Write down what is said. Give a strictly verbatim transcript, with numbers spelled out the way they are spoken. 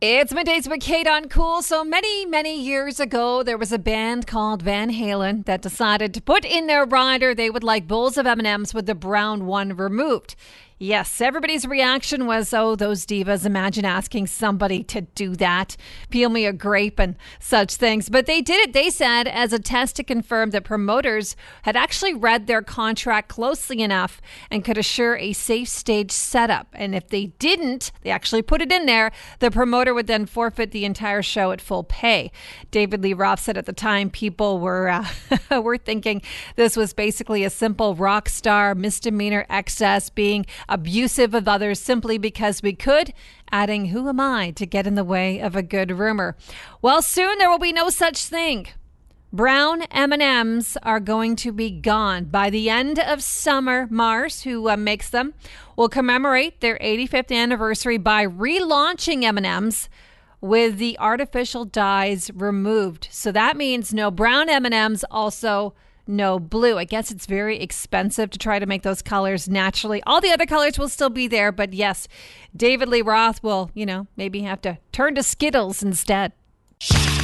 It's Middays with Kate on Cool. So many, many years ago, there was a band called Van Halen that decided to put in their rider they would like bowls of M and M's with the brown one removed. Yes, everybody's reaction was, oh, those divas, imagine asking somebody to do that. Peel me a grape and such things. But they did it, they said, as a test to confirm that promoters had actually read their contract closely enough and could assure a safe stage setup. And if they didn't, they actually put it in there, the promoter would then forfeit the entire show at full pay. David Lee Roth said at the time people were, uh, were thinking this was basically a simple rock star misdemeanor excess, being abusive of others simply because we could, adding, who am I to get in the way of a good rumor? Well, soon there will be no such thing. Brown M and M's are going to be gone. By the end of summer, Mars, who uh, makes them, will commemorate their eighty-fifth anniversary by relaunching M and M's with the artificial dyes removed. So that means no brown M and M's, also no blue. I guess it's very expensive to try to make those colors naturally. All the other colors will still be there, but yes, David Lee Roth will, you know, maybe have to turn to Skittles instead.